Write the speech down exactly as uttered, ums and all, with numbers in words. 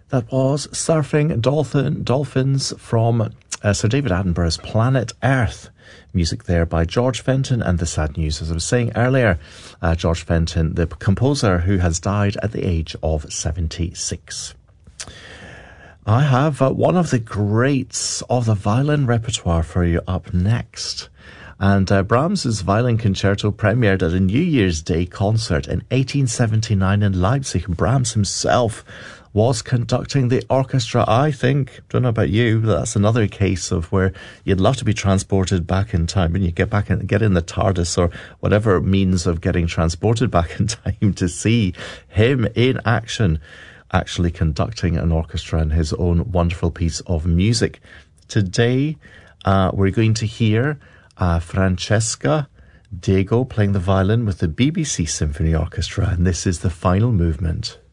That was Surfing Dolphin Dolphins from uh, Sir David Attenborough's Planet Earth. Music there by George Fenton, and the sad news, as I was saying earlier, uh, George Fenton, the composer who has died at the age of seventy-six. I have uh, one of the greats of the violin repertoire for you up next. And uh, Brahms's Violin Concerto premiered at a New Year's Day concert in eighteen seventy-nine in Leipzig. Brahms himself was conducting the orchestra. I think, don't know about you, but that's another case of where you'd love to be transported back in time, and you get back and get in the TARDIS or whatever means of getting transported back in time to see him in action, actually conducting an orchestra in his own wonderful piece of music. Today, uh, we're going to hear uh, Francesca Diego playing the violin with the B B C Symphony Orchestra, and this is the final movement.